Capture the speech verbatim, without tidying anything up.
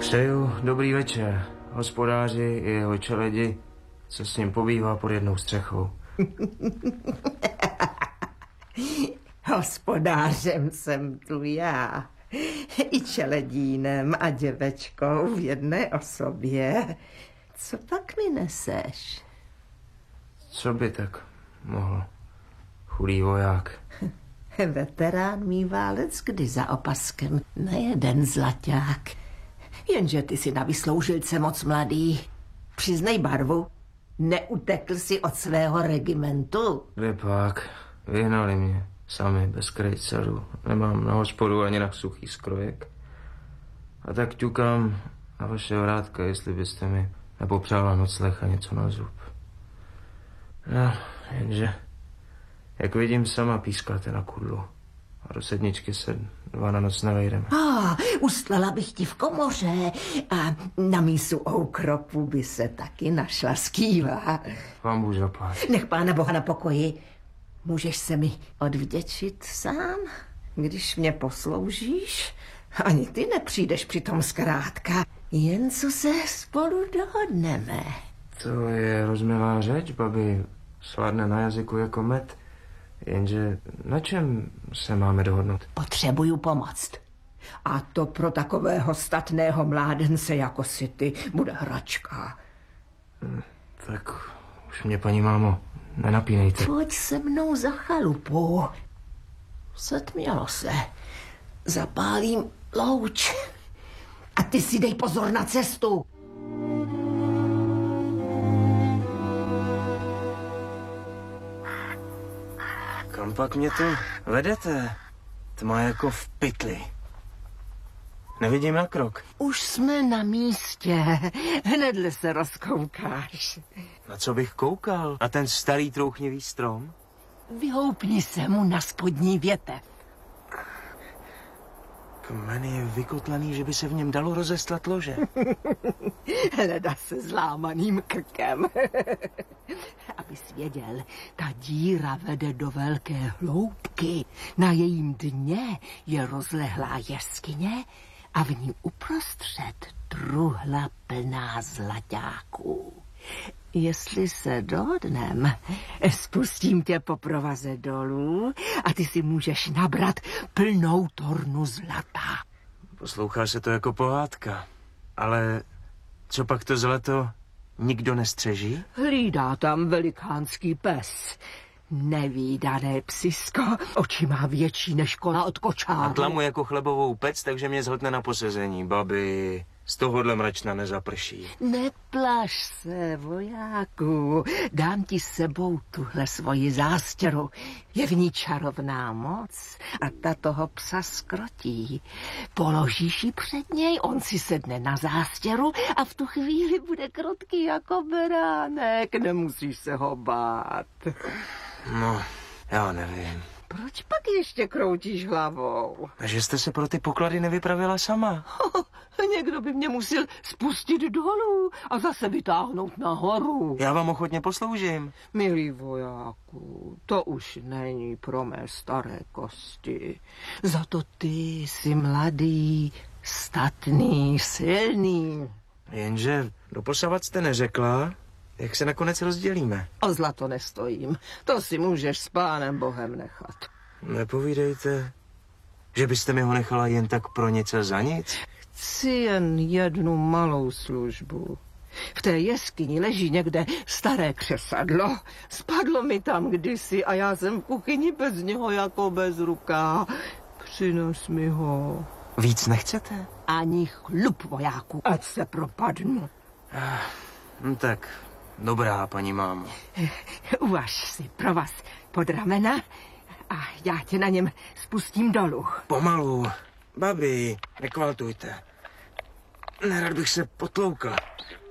Přeju dobrý večer hospodáři i jeho čeledi, co s ním pobývá pod jednou střechou. Hospodářem jsem tu já. I čeledínem a děvečkou v jedné osobě. Co pak mi neseš? Co by tak mohl? Chudý voják. Veterán mívá leckdy za opaskem, nejeden zlaťák. Jenže ty si na vysloužilce moc mladý. Přiznej barvu. Neutekl si od svého regimentu? Kde pak? Vyhnali mě. Sami, bez krejcarů. Nemám na hospodu ani na suchý skrojek. A tak ťukám na vaše vrátka, jestli byste mi nepopřála nocleh a něco na zub. No, jenže, jak vidím, sama pískáte na kudlu. A do sedničky se dva na noc nevejdeme. Ah, ustlala bych ti v komoře a na mísu oukropu by se taky našla skýva. Pán Bůh zaplať. Nech Pána Boha na pokoji. Můžeš se mi odvděčit sám, když mě posloužíš? Ani ty nepřijdeš přitom zkrátka, jen co se spolu dohodneme. To je rozmilá řeč, babi, sladne na jazyku jako med. Jenže na čem se máme dohodnout? Potřebuju pomoc. A to pro takového statného mládence jako si ty bude hračka. Hmm, tak už mě, paní mámo, nenapínejte. Pojď se mnou za chalupu. Setmělo se. Zapálím louč. A ty si dej pozor na cestu. Kam pak mě tu vedete? Tma jako v pytli. Nevidím na krok. Už jsme na místě. Hnedle se rozkoukáš. Na co bych koukal? Na ten starý trouchnivý strom? Vyhoupni se mu na spodní větev. Kmen je vykotlaný, že by se v něm dalo rozestlat lože. Hleda se zlámaným krkem. Abys věděl, ta díra vede do velké hloubky. Na jejím dně je rozlehlá jeskyně a v ní uprostřed truhla plná zlaťáků. Jestli se dohodnem, spustím tě po provaze dolů a ty si můžeš nabrat plnou tornu zlata. Poslouchá se to jako pohádka, ale co pak to zlato nikdo nestřeží? Hlídá tam velikánský pes. Nevídané psisko, oči má větší než kola od kočáru. A tlamu jako chlebovou pec, takže mě zhodne na posezení, babi. Z tohohle mračna nezaprší. Neplaš se, vojáku. Dám ti s sebou tuhle svoji zástěru. Je v ní čarovná moc a ta toho psa skrotí. Položíš ji před něj, on si sedne na zástěru a v tu chvíli bude krotký jako beránek. Nemusíš se ho bát. No, já nevím. Proč pak ještě kroutíš hlavou? A že jste se pro ty poklady nevypravila sama? Někdo by mě musel spustit dolů a zase vytáhnout nahoru. Já vám ochotně posloužím. Milý vojáku, to už není pro mé staré kosti. Za to ty jsi mladý, statný, silný. Jenže doposavat jste neřekla, jak se nakonec rozdělíme. O zlato nestojím, to si můžeš s Pánem Bohem nechat. Nepovídejte, že byste mi ho nechala jen tak pro něco za nic? Chci jen jednu malou službu. V té jeskyni leží někde staré křesadlo. Spadlo mi tam kdysi a já jsem v kuchyni bez něho jako bez ruká. Přines mi ho. Víc nechcete? Ani chlup, vojáku, ať se propadnu. Ah, tak, dobrá, paní mámo. Uvaž si provaz pod ramena a já tě na něm spustím dolů. Pomalu. Babi, nekvaltujte. Nerad bych se potloukal.